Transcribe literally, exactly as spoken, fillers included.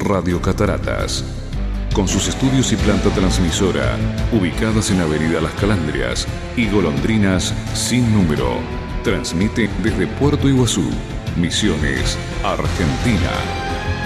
Radio Cataratas. Con sus estudios y planta transmisora, ubicadas en Avenida Las Calandrias y Golondrinas sin número. Transmite desde Puerto Iguazú, Misiones, Argentina.